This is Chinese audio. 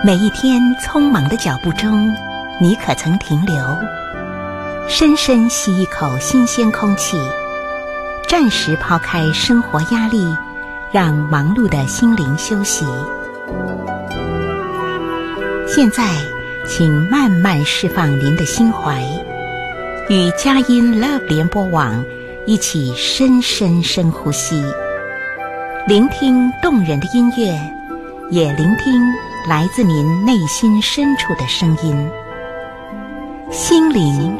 每一天匆忙的脚步中，你可曾停留，深深吸一口新鲜空气，暂时抛开生活压力，让忙碌的心灵休息。现在，请慢慢释放您的心怀，与佳音 Love 联播网一起深呼吸，聆听动人的音乐，也聆听来自您内心深处的声音。心灵